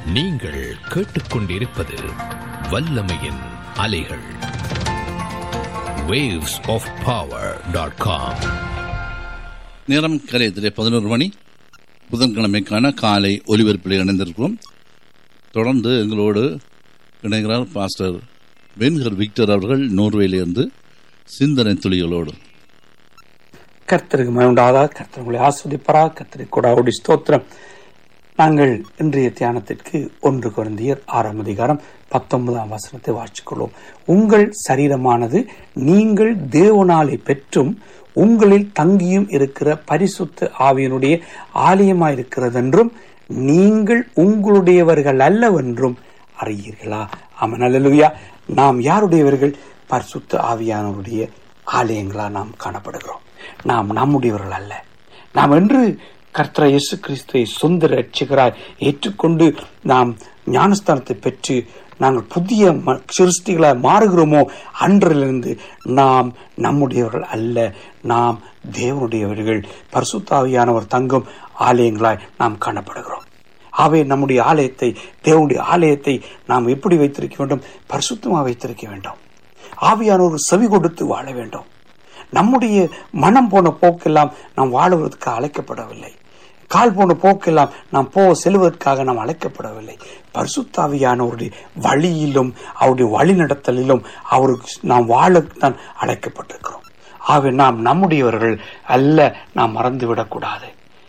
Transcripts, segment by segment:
நீங்கள் கேட்டுக்கொண்டிருப்பது வல்லமையின் அலைகள். waves of power.com. நேரம் கரையத்திலே 11 மணி, புதன்கிழமைக்கான காலை ஒலிபரப்பில் இணைந்திருக்கிறோம். தொடர்ந்து எங்களோடு இணைகிறார் பாஸ்டர் பென்ஹர் விக்டர் அவர்கள், நோர்வேலிருந்து சிந்தனை துளிகளோடு. கர்த்தருக்கு மகிமையுண்டாவதாக. கர்த்தர் உங்களை ஆஸ்வதிப்பாராக. கர்த்தருக்கு கொடாவுடைய ஸ்தோத்திரம். நாங்கள் இன்றைய தியானத்திற்கு 1 கொரிந்தியர் 6ஆம் அதிகாரம் 19ஆம் வசனத்தை வாசித்துக்கொள்வோம். உங்கள் சரீரமானது நீங்கள் தேவனாலே பெற்றும் உங்களில் தங்கியும் இருக்கிற பரிசுத்த ஆவியினுடைய ஆலயமாயிருக்கிறதென்றும் நீங்கள் உங்களுடையவர்கள் அல்லவென்றும் அறியீர்களா? ஆமென், அல்லேலூயா. நாம் யாருடையவர்கள்? பரிசுத்த ஆவியானவருடைய ஆலயங்களா நாம் காணப்படுகிறோம். நாம் நம்முடையவர்கள் அல்ல. நாம் என்று கர்த்தர் இயேசு கிறிஸ்துவை சொந்த ரட்சகராய் ஏற்றுக்கொண்டு நாம் ஞானஸ்தானத்தை பெற்று நாங்கள் புதிய சிருஷ்டிகளாய் மாறுகிறோமோ அன்றிலிருந்து நாம் நம்முடையவர்கள் அல்ல, நாம் தேவனுடையவர்கள். பரிசுத்த ஆவியானவர் தங்கும் ஆலயங்களாய் நாம் காணப்படுகிறோம். ஆகவே நம்முடைய ஆலயத்தை, தேவனுடைய ஆலயத்தை நாம் எப்படி வைத்திருக்க வேண்டும்? பரிசுத்தமாக வைத்திருக்க வேண்டும். ஆவியானவர் செவி கொடுத்து வாழ வேண்டும். நம்முடைய மனம் போன போக்கெல்லாம் நாம் வாழுவதற்கு அழைக்கப்படவில்லை. கால் போன போக்கெல்லாம் நாம் செல்வதற்காக நாம் அழைக்கப்படவில்லை. பரிசுத்த ஆவியானவருடைய வழியிலும் அவருடைய வழி நடத்தலிலும் அவருக்கு நாம் வாழத்தான் அழைக்கப்பட்டிருக்கிறோம். ஆகவே நாம் நம்முடையவர்கள் அல்ல. நாம் மறந்துவிடக்கூடாது.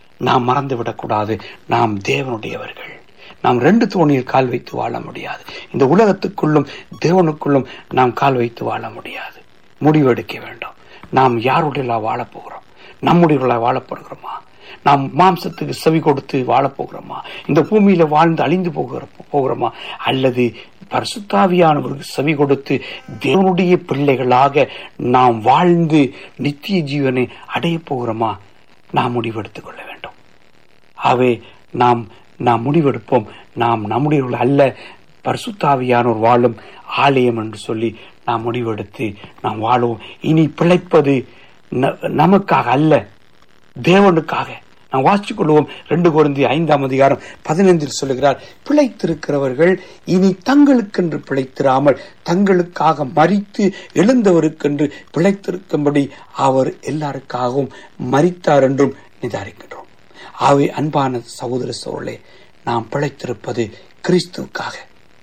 நாம் தேவனுடையவர்கள். நாம் 2 தோணியில் கால் வைத்து வாழ முடியாது. இந்த உலகத்துக்குள்ளும் தேவனுக்குள்ளும் நாம் கால் வைத்து வாழ முடியாது. முடிவெடுக்க வேண்டும். நாம் யாருடைய வாழப்போகிறோம்? நம்முடைய வாழப்படுகிறோமா? நாம் மாம்சத்துக்கு செவி கொடுத்து வாழப்போகிறோமா? இந்த பூமியில வாழ்ந்து அழிந்து போகிறோமா? அல்லது பரிசுத்த ஆவியானவருக்கு செவி கொடுத்து தேவனுடைய பிள்ளைகளாக நாம் வாழ்ந்து நித்திய ஜீவனை அடைய போகிறோமா? நாம் முடிவெடுத்துக் கொள்ள வேண்டும். ஆகவே நாம் முடிவெடுப்போம். நாம் நம்முடையவர்கள் அல்ல, பரிசுத்த ஆவியானவர் வாழும் ஆலயம் என்று சொல்லி நாம் முடிவெடுத்து நாம் வாழுவோம். இனி பிழைப்பது நமக்காக அல்ல, தேவனுக்காக. நாம் வாசித்துக் கொள்வோம். 2 கொரிந்தியர் 5ஆம் அதிகாரம் 15 சொல்லுகிறார், பிழைத்திருக்கிறவர்கள் இனி தங்களுக்கென்று பிழைத்திராமல் தங்களுக்காக மரித்து எழுந்தவருக்கென்று பிழைத்திருக்கும்படி அவர் எல்லாருக்காகவும் மரித்தார் என்றும் நிதானிக்கின்றோம். ஆகவே அன்பான சகோதர சகோதரர்களே, நாம் பிழைத்திருப்பது கிறிஸ்துவுக்காக,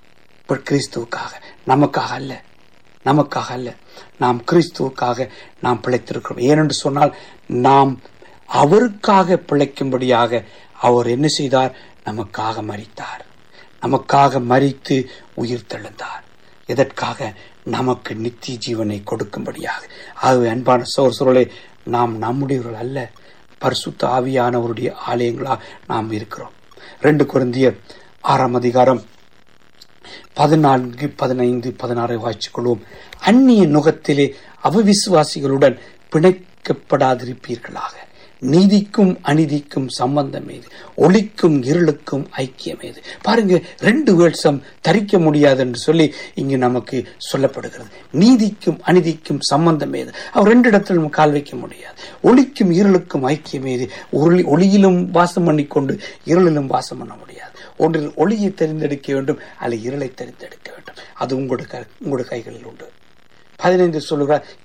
நமக்காக அல்ல. நாம் கிறிஸ்துவுக்காக நாம் பிழைத்திருக்கிறோம். ஏனென்று சொன்னால் நாம் அவருக்காக பிழைக்கும்படியாக அவர் என்ன செய்தார்? நமக்காக மரித்தார். நமக்காக மரித்து உயிர் தெழுந்தார். எதற்காக? நமக்கு நித்திய ஜீவனை கொடுக்கும்படியாக. ஆகவே அன்பான சகோதரர்களே, நாம் நம்முடையவர்கள் அல்ல, பரிசுத்த ஆவியானவருடைய ஆலயங்களா நாம் இருக்கிறோம். 2 கொரிந்தியர் 6ஆம் அதிகாரம் 14, 15, 16 வாசித்துக் கொள்வோம். அந்நிய நுகத்திலே அவிசுவாசிகளுடன் பிணைக்கப்படாதிருப்பீர்களாக. நீதிக்கும் அநீதிக்கும் சம்பந்தம் ஏது? ஒளிக்கும் இருளுக்கும் ஐக்கியம் ஏது? பாருங்க, 2 வேர்ட்ஸம் தரிக்க முடியாது என்று சொல்லி இங்கு நமக்கு சொல்லப்படுகிறது. நீதிக்கும் அநீதிக்கும் சம்பந்தம் ஏது? அவர் 2 இடத்துல நம்ம கால் வைக்க முடியாது. ஒளிக்கும் இருளுக்கும் ஐக்கியம் ஏது? ஒளியிலும் வாசம் பண்ணிக்கொண்டு இருளிலும் வாசம் பண்ண முடியாது. ஒன்றில் ஒளியை தெரிந்தெடுக்க வேண்டும், அல்ல இருளை தெரிந்தெடுக்க வேண்டும். அது உங்களுடைய கைகளில் உண்டு. 15 சொல்லுகிறார்,